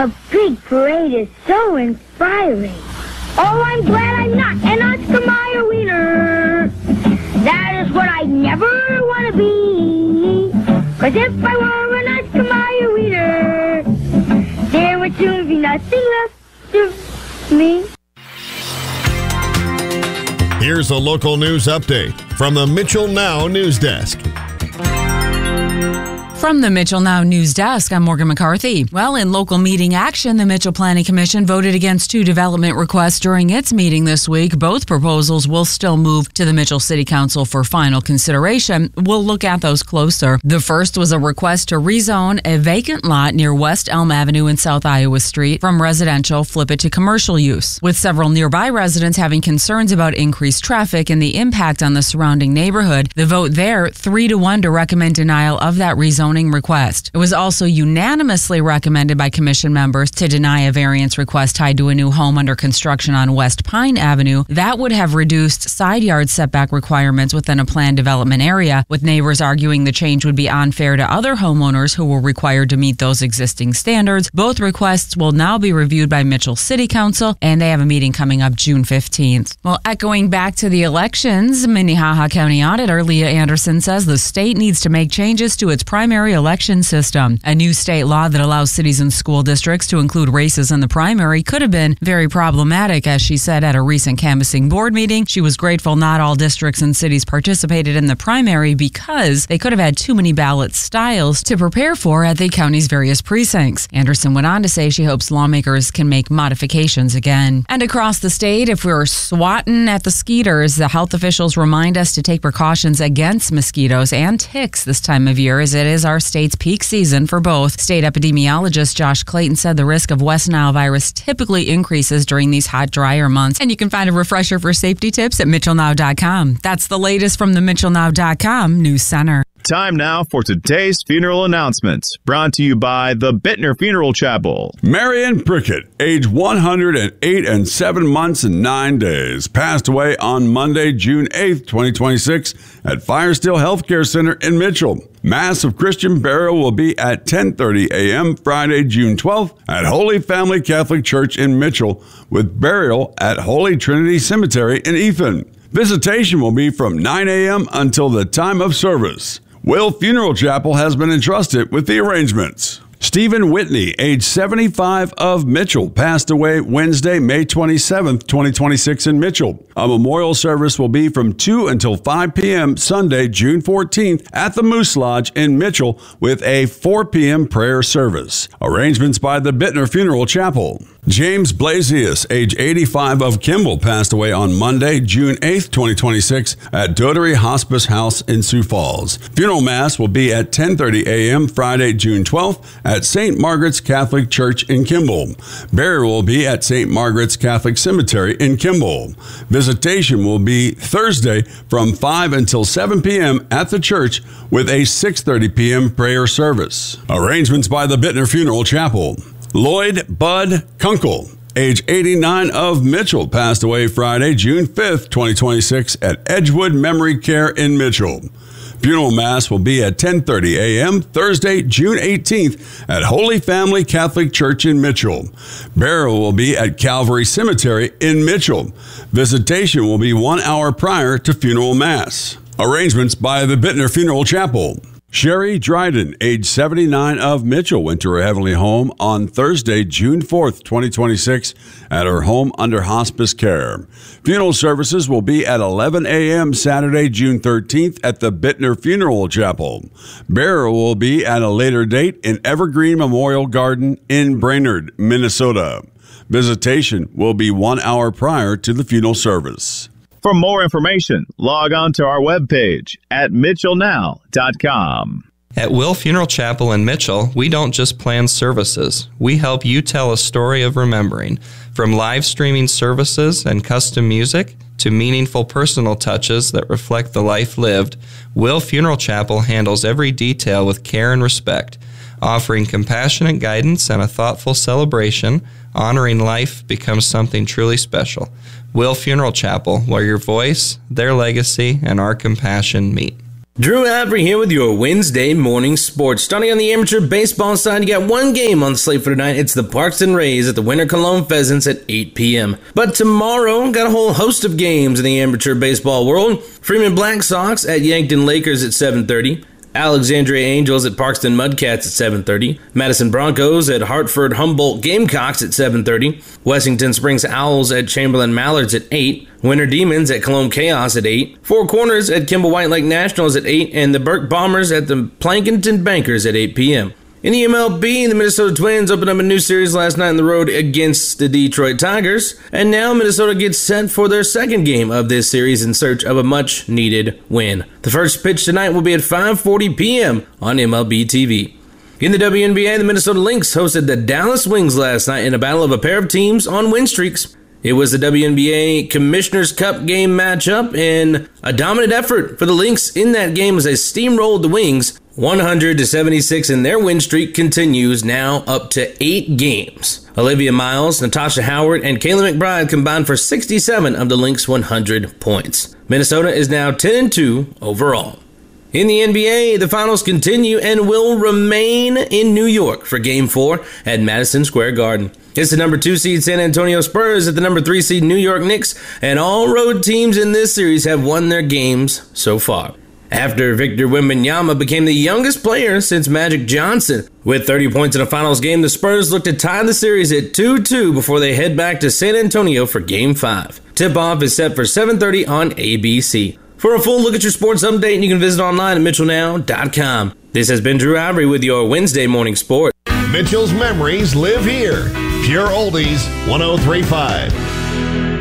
A big parade is so inspiring. Oh, I'm glad I'm not an Oscar Mayer wiener. That is what I never want to be. 'Cause if I were an Oscar Mayer wiener, there would soon be nothing left of me. Here's a local news update from the Mitchell Now News Desk. From the Mitchell Now News Desk, I'm Morgan McCarthy. Well, in local meeting action, the Mitchell Planning Commission voted against 2 development requests during its meeting this week. Both proposals will still move to the Mitchell City Council for final consideration. We'll look at those closer. The first was a request to rezone a vacant lot near West Elm Avenue and South Iowa Street from residential, flip it to commercial use. With several nearby residents having concerns about increased traffic and the impact on the surrounding neighborhood, the vote there 3-1 to recommend denial of that rezoning request. It was also unanimously recommended by commission members to deny a variance request tied to a new home under construction on West Pine Avenue. That would have reduced side yard setback requirements within a planned development area, with neighbors arguing the change would be unfair to other homeowners who were required to meet those existing standards. Both requests will now be reviewed by Mitchell City Council, and they have a meeting coming up June 15th. Well, echoing back to the elections, Minnehaha County Auditor Leah Anderson says the state needs to make changes to its primary election system. A new state law that allows cities and school districts to include races in the primary could have been very problematic, as she said at a recent canvassing board meeting. She was grateful not all districts and cities participated in the primary because they could have had too many ballot styles to prepare for at the county's various precincts. Anderson went on to say she hopes lawmakers can make modifications again. And across the state, if we're swatting at the skeeters, the health officials remind us to take precautions against mosquitoes and ticks this time of year, as it is our state's peak season for both. State epidemiologist Josh Clayton said the risk of West Nile virus typically increases during these hot, drier months. And you can find a refresher for safety tips at MitchellNow.com. That's the latest from the MitchellNow.com News Center. Time now for today's funeral announcements, brought to you by the Bittner Funeral Chapel. Marion Prickett, age 108 and 7 months and 9 days, passed away on Monday, June 8th, 2026 at Firesteel Healthcare Center in Mitchell. Mass of Christian burial will be at 10:30 a.m. Friday, June 12th at Holy Family Catholic Church in Mitchell, with burial at Holy Trinity Cemetery in Ethan. Visitation will be from 9 a.m. until the time of service. Will Funeral Chapel has been entrusted with the arrangements. Stephen Whitney, age 75 of Mitchell, passed away Wednesday, May 27th, 2026 in Mitchell. A memorial service will be from 2 until 5 p.m. Sunday, June 14th at the Moose Lodge in Mitchell with a 4 p.m. prayer service. Arrangements by the Bittner Funeral Chapel. James Blasius, age 85 of Kimball, passed away on Monday, June 8th, 2026 at Dotery Hospice House in Sioux Falls. Funeral Mass will be at 10:30 a.m. Friday, June 12th at St. Margaret's Catholic Church in Kimball. Burial will be at St. Margaret's Catholic Cemetery in Kimball. Visitation will be Thursday from 5 until 7 p.m. at the church with a 6:30 p.m. prayer service. Arrangements by the Bittner Funeral Chapel. Lloyd Bud Kunkel, age 89 of Mitchell, passed away Friday, June 5th, 2026 at Edgewood Memory Care in Mitchell. Funeral Mass will be at 10:30 a.m. Thursday, June 18th at Holy Family Catholic Church in Mitchell. Burial will be at Calvary Cemetery in Mitchell. Visitation will be 1 hour prior to Funeral Mass. Arrangements by the Bittner Funeral Chapel. Sherry Dryden, age 79 of Mitchell, went to her heavenly home on Thursday, June 4th, 2026 at her home under hospice care. Funeral services will be at 11 a.m. Saturday, June 13th at the Bittner Funeral Chapel. Burial will be at a later date in Evergreen Memorial Garden in Brainerd, Minnesota. Visitation will be 1 hour prior to the funeral service. For more information, log on to our webpage at MitchellNow.com. At Will Funeral Chapel in Mitchell, we don't just plan services. We help you tell a story of remembering. From live streaming services and custom music to meaningful personal touches that reflect the life lived, Will Funeral Chapel handles every detail with care and respect, offering compassionate guidance and a thoughtful celebration. Honoring life becomes something truly special. Will Funeral Chapel, where your voice, their legacy, and our compassion meet. Drew Avery here with your Wednesday morning sports. Starting on the amateur baseball side, you got one game on the slate for tonight. It's the Parkston Rays at the Winter Cologne Pheasants at 8 p.m. But tomorrow, got a whole host of games in the amateur baseball world. Freeman Black Sox at Yankton Lakers at 7:30. Alexandria Angels at Parkston Mudcats at 7:30. Madison Broncos at Hartford Humboldt Gamecocks at 7:30. Wessington Springs Owls at Chamberlain Mallards at 8. Winter Demons at Cologne Chaos at 8. Four Corners at Kimball White Lake Nationals at 8. And the Burke Bombers at the Plankinton Bankers at 8 p.m. In the MLB, the Minnesota Twins opened up a new series last night on the road against the Detroit Tigers, and now Minnesota gets set for their second game of this series in search of a much-needed win. The first pitch tonight will be at 5:40 p.m. on MLB TV. In the WNBA, the Minnesota Lynx hosted the Dallas Wings last night in a battle of a pair of teams on win streaks. It was the WNBA Commissioner's Cup game matchup, and a dominant effort for the Lynx in that game as they steamrolled the Wings 100-76, and their win streak continues now up to 8 games. Olivia Miles, Natasha Howard, and Kayla McBride combined for 67 of the Lynx' 100 points. Minnesota is now 10-2 overall. In the NBA, the finals continue and will remain in New York for Game 4 at Madison Square Garden. It's the number 2 seed San Antonio Spurs at the number 3 seed New York Knicks, and all road teams in this series have won their games so far. After Victor Wembanyama became the youngest player since Magic Johnson. With 30 points in a finals game, the Spurs look to tie the series at 2-2 before they head back to San Antonio for Game 5. Tip-off is set for 7:30 on ABC. For a full look at your sports update, you can visit online at mitchellnow.com. This has been Drew Avery with your Wednesday morning sport. Mitchell's memories live here. Pure Oldies 103.5.